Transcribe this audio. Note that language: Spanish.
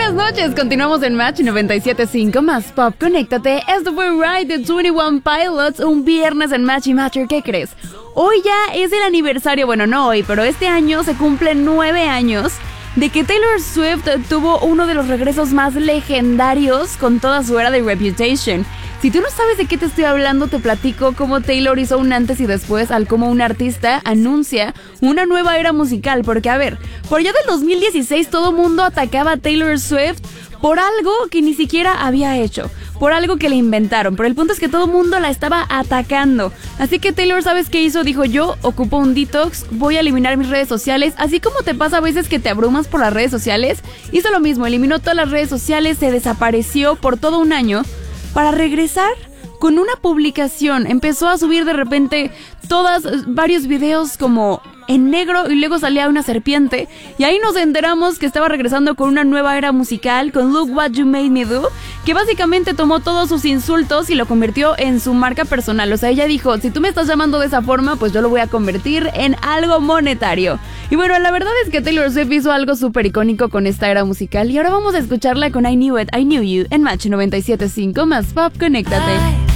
Buenas noches, continuamos en Match 97.5 más Pop. Conéctate, esto fue Ride de 21 Pilots, un viernes en Match y Matcher. ¿Qué crees? Hoy ya es el aniversario, bueno, no hoy, pero este año se cumplen 9 años de que Taylor Swift tuvo uno de los regresos más legendarios con toda su era de Reputation. Si tú no sabes de qué te estoy hablando, te platico cómo Taylor hizo un antes y después al cómo un artista anuncia una nueva era musical. Porque, a ver, por allá del 2016 todo mundo atacaba a Taylor Swift por algo que ni siquiera había hecho, por algo que le inventaron. Pero el punto es que todo mundo la estaba atacando. Así que Taylor, ¿sabes qué hizo? Dijo, yo ocupo un detox, voy a eliminar mis redes sociales. Así como te pasa a veces que te abrumas por las redes sociales, hizo lo mismo, eliminó todas las redes sociales, se desapareció por todo un año para regresar con una publicación. Empezó a subir de repente varios videos como en negro y luego salía una serpiente y ahí nos enteramos que estaba regresando con una nueva era musical, con Look What You Made Me Do, que básicamente tomó todos sus insultos y lo convirtió en su marca personal. O sea, ella dijo, si tú me estás llamando de esa forma, pues yo lo voy a convertir en algo monetario. Y bueno, la verdad es que Taylor Swift hizo algo súper icónico con esta era musical y ahora vamos a escucharla con I Knew It, I Knew You en Match 97.5 más Pop. Conéctate.